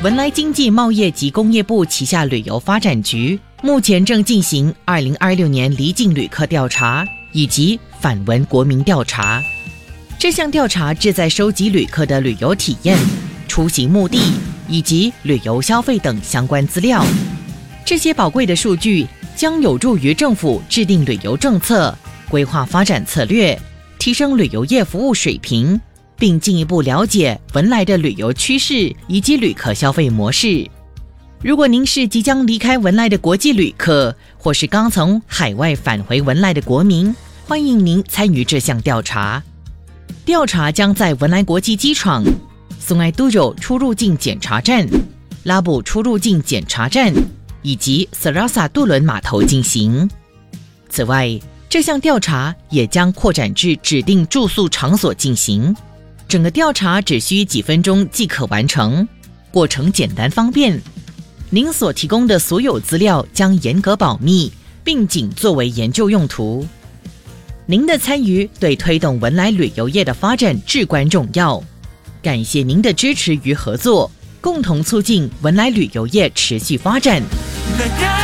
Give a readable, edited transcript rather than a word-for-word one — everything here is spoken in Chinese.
文莱经济贸易及工业部旗下旅游发展局目前正进行2026年离境旅客调查以及返文国民调查。这项调查旨在收集旅客的旅游体验、出行目的以及旅游消费等相关资料。这些宝贵的数据将有助于政府制定旅游政策、规划发展策略，提升旅游业服务水平，并进一步了解文莱的旅游趋势以及旅客消费模式。如果您是即将离开文莱的国际旅客，或是刚从海外返回文莱的国民，欢迎您参与这项调查。调查将在文莱国际机场、松埃都柔出入境检查站、拉布出入境检查站以及 Serasa 渡轮码头进行。此外，这项调查也将扩展至指定住宿场所进行。整个调查只需几分钟即可完成，过程简单方便。您所提供的所有资料将严格保密，并仅作为研究用途。您的参与对推动文莱旅游业的发展至关重要。感谢您的支持与合作，共同促进文莱旅游业持续发展。